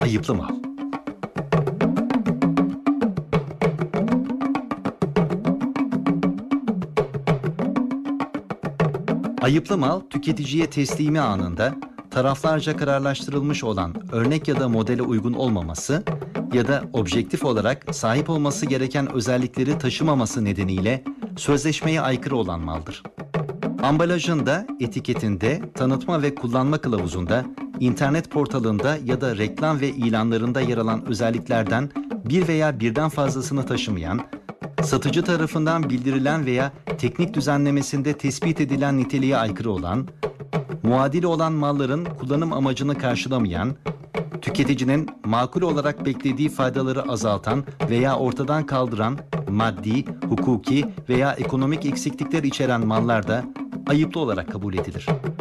Ayıplı mal. Ayıplı mal, tüketiciye teslimi anında taraflarca kararlaştırılmış olan örnek ya da modele uygun olmaması ya da objektif olarak sahip olması gereken özellikleri taşımaması nedeniyle sözleşmeye aykırı olan maldır. Ambalajında, etiketinde, tanıtma ve kullanma kılavuzunda, internet portalında ya da reklam ve ilanlarında yer alan özelliklerden bir veya birden fazlasını taşımayan, satıcı tarafından bildirilen veya teknik düzenlemesinde tespit edilen niteliğe aykırı olan, muadili olan malların kullanım amacını karşılamayan, tüketicinin makul olarak beklediği faydaları azaltan veya ortadan kaldıran maddi, hukuki veya ekonomik eksiklikler içeren mallar da ayıplı olarak kabul edilir.